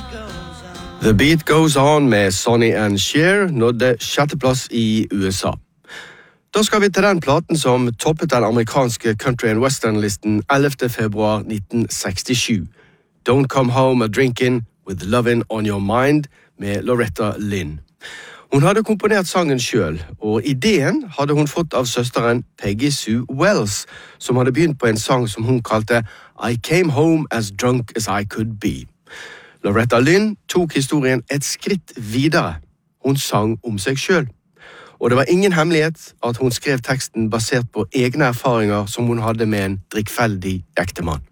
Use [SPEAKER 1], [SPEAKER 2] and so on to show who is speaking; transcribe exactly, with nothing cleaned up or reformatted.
[SPEAKER 1] The Beat Goes On med Sonny and Cher nådde sjetteplass i U S A. Da skal vi til den platen som toppet den amerikanske country and western-listen ellevte februar nitten sekstisju. Don't Come Home a-Drinkin' with Lovin' on Your Mind med Loretta Lynn. Hun hadde komponert sangen selv, og ideen hadde hun fått av søsteren Peggy Sue Wells, som hadde begynt på en sang som hun kalte I Came Home as Drunk as I Could Be. Loretta Lynn tok historien et skritt videre. Hun sang om seg selv. Og det var ingen hemmelighet at hun skrev teksten basert på egne erfaringer som hun hadde med en drikkfeldig ektemann.